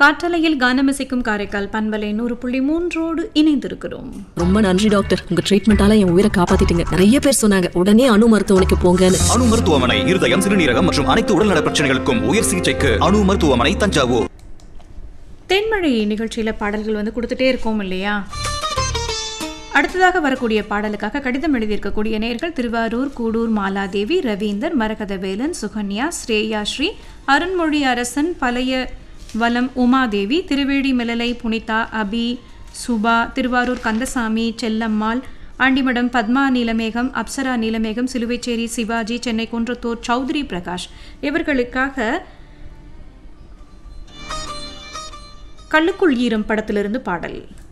காற்றலையில் கானமிசைக்கும் காரைக்கால் பண்பலை 100.3 இணைந்திருக்கிறோம். ரொம்ப நன்றி டாக்டர், உங்க ட்ரீட்மெண்டால என் உயிரை காப்பாத்திட்டீங்க. நிறைய பேர் சொன்னாங்க உடனே அணு மருத்துவமனைக்கு போங்கன்னு. அணு மருத்துவமனை இருதயம், சிறுநீரகம் மற்றும் அனைத்து உடல்நல பிரச்சனைகளுக்கும் உயர் சிகிச்சைக்கு அணு மருத்துவமனை, தஞ்சாவூர். தென்மழை நிகழ்ச்சியில பாடல்கள் கொடுத்துட்டே இருக்கோம் இல்லையா? அடுத்ததாக வரக்கூடிய பாடலுக்காக கடிதம் எழுதியிருக்கக்கூடிய நேயர்கள் திருவாரூர் கூடூர் மாலாதேவி, ரவீந்தர், மரகதவேலன், சுகன்யா, ஸ்ரேயா ஸ்ரீ, அருண்மொழி அரசன், பழைய வலம் உமாதேவி, திருவேடி மிலலை புனிதா, அபி, சுபா, திருவாரூர் கந்தசாமி, செல்லம்மாள், ஆண்டிமடம் பத்மா நீலமேகம், அப்சரா நீலமேகம், சிலுவைச்சேரி சிவாஜி, சென்னை குன்றத்தூர் சௌத்ரி பிரகாஷ் இவர்களுக்காக கல்லுக்குள் ஈரம் படத்திலிருந்து பாடல்.